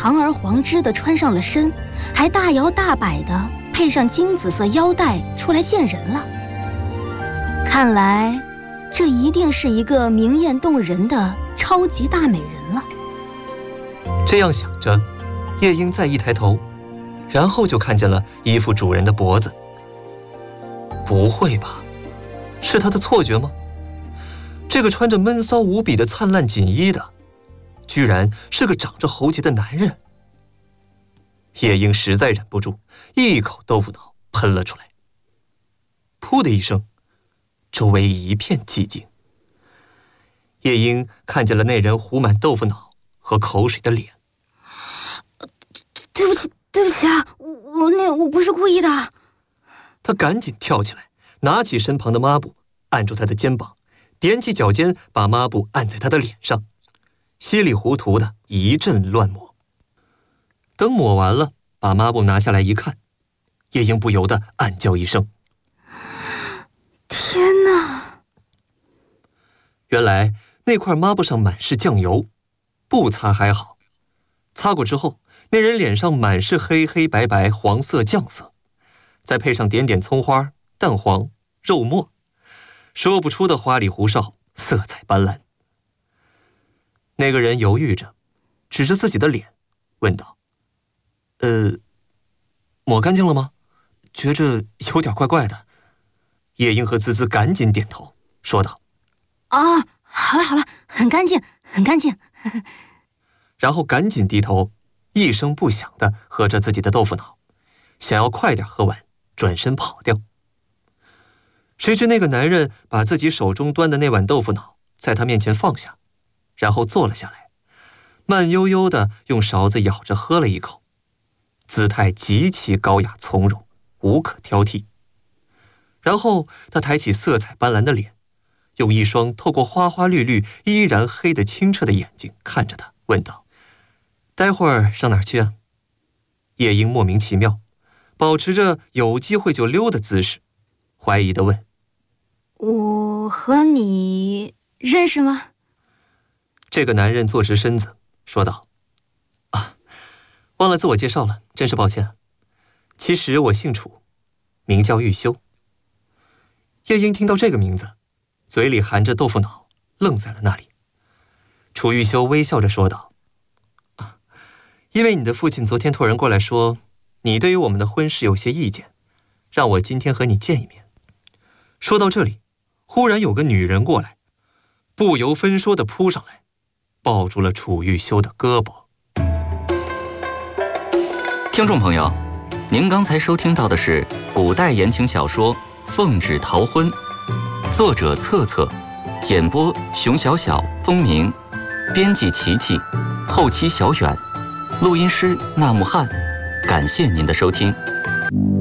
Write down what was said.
堂而皇之地穿上了身，还大摇大摆地配上金紫色腰带出来见人了。看来这一定是一个明艳动人的超级大美人了。 这样想着，夜莺再一抬头，然后就看见了衣服主人的脖子。不会吧，是他的错觉吗？这个穿着闷骚无比的灿烂锦衣的，居然是个长着喉结的男人。夜莺实在忍不住，一口豆腐脑喷了出来。噗的一声，周围一片寂静。夜莺看见了那人糊满豆腐脑和口水的脸。 对不起啊，我不是故意的。 他赶紧跳起来，拿起身旁的抹布，按住他的肩膀，踮起脚尖，把抹布按在他的脸上，稀里糊涂的一阵乱抹。等抹完了，把抹布拿下来一看，夜莺不由得暗叫一声： 天哪！ 原来那块抹布上满是酱油，不擦还好，擦过之后，那人脸上满是黑黑白白黄色酱色，再配上点点葱花、蛋黄、肉末，说不出的花里胡哨，色彩斑斓。那个人犹豫着，指着自己的脸问道：抹干净了吗？觉着有点怪怪的。夜莺和滋滋赶紧点头说道： 好了，很干净很干净。 然后赶紧低头，一声不响地喝着自己的豆腐脑，想要快点喝完，转身跑掉。谁知那个男人把自己手中端的那碗豆腐脑在他面前放下，然后坐了下来，慢悠悠地用勺子舀着喝了一口，姿态极其高雅从容，无可挑剔。然后他抬起色彩斑斓的脸，用一双透过花花绿绿依然黑得清澈的眼睛看着他，问道：待会儿上哪儿去啊？夜莺莫名其妙，保持着有机会就溜的姿势，怀疑地问： 我和你认识吗？ 这个男人坐直身子说道：忘了自我介绍了，真是抱歉。其实我姓楚，名叫玉修。夜莺听到这个名字，嘴里含着豆腐脑，愣在了那里。楚玉修微笑着说道：因为你的父亲昨天托人过来说，你对于我们的婚事有些意见，让我今天和你见一面。说到这里，忽然有个女人过来，不由分说地扑上来，抱住了楚玉修的胳膊。 听众朋友，您刚才收听到的是古代言情小说《奉旨逃婚》，作者策策，演播熊小小、风鸣，编辑琪琪，后期小远，录音师纳木汉。感谢您的收听。